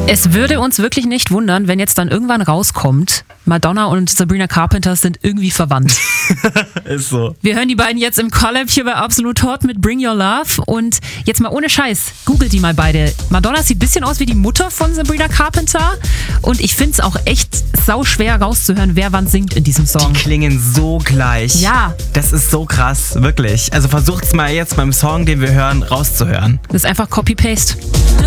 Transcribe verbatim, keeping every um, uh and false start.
Es würde uns wirklich nicht wundern, wenn jetzt dann irgendwann rauskommt, Madonna und Sabrina Carpenter sind irgendwie verwandt. Ist so. Wir hören die beiden jetzt im Collab hier bei Absolut Hot mit Bring Your Love und jetzt mal ohne Scheiß, googelt die mal beide. Madonna sieht ein bisschen aus wie die Mutter von Sabrina Carpenter und ich finde es auch echt sau schwer rauszuhören, wer wann singt in diesem Song. Die klingen so gleich. Ja. Das ist so krass, wirklich. Also versucht's mal jetzt beim Song, den wir hören, rauszuhören. Das ist einfach Copy-Paste.